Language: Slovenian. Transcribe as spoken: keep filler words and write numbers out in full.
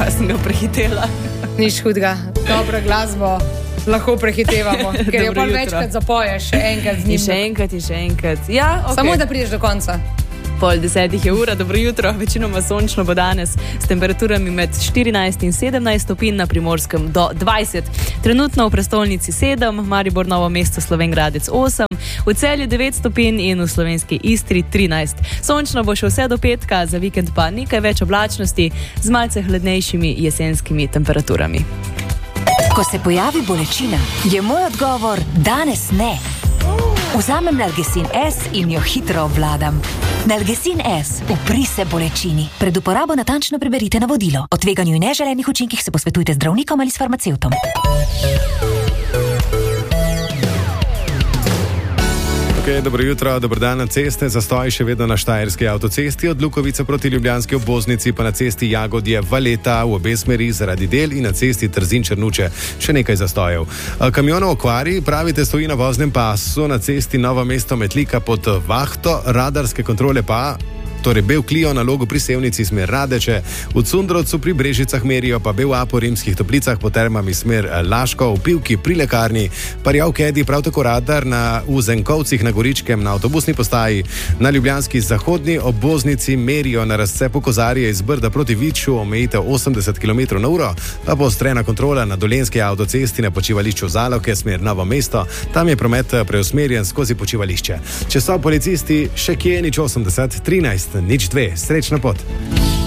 pa sem ga prehitela. Nič hudega, dobro glasbo lahko prehitevamo, ker jo pa večkrat zapoješ, še enkrat z njim. In še enkrat, in še enkrat. Ja, okay. Samo da prideš do konca. Pol desetih je ura, dobro jutro, večinoma sončno bo danes s temperaturami med štirinajst in sedemnajst stopinj, na Primorskem do dvajset. Trenutno v prestolnici sedem, Maribor, Novo mesto, Slovenj Gradec osem, v Celju devet stopinj in v slovenski Istri trinajst. Sončno bo še vse do petka, za vikend pa nekaj več oblačnosti z malce hladnejšimi jesenskimi temperaturami. Ko se pojavi bolečina, je moj odgovor danes ne. Vzamem Nalgecin S in jo hitro obvladam. Nalgecin S, upri se bolečini. Pred uporabo natančno preberite navodilo. O tveganju in neželenih učinkih se posvetujte z zdravnikom ali s farmacevtom. Okay, dobro jutro, dober dan na ceste. Zastoj še vedno na Štajerski avtocesti, od Lukovice proti ljubljanski obvoznici, pa na cesti Jagodje-Valeta v obe smeri zaradi del in na cesti Trzin-Črnuče še nekaj zastojev. Kamionov okvari, pravite, stoji na voznem pasu na cesti Novo mesto-Metlika pod vahto, radarske kontrole pa... Torej, bel Clio na logu pri Sevnici smer Radeče, v Cundrovcu pri Brežicah merijo, pa bel A po Rimskih Toplicah po Termami smer Laško, v Pivki pri lekarni, Parjav Kedi, prav tako radar na v Zenkovcih na Goričkem na avtobusni postaji, na ljubljanski zahodni obvoznici merijo na razcepu Kozarje iz Brda proti Viču, omejitev osemdeset kilometrov na uro, pa poostrena kontrola na dolenski avtocesti na počivališču Zaloke smer Novo mesto, tam je promet preusmerjen skozi počivališče. Če so policisti, še kje nič osemdeset trinajst nič dve, srečno pot.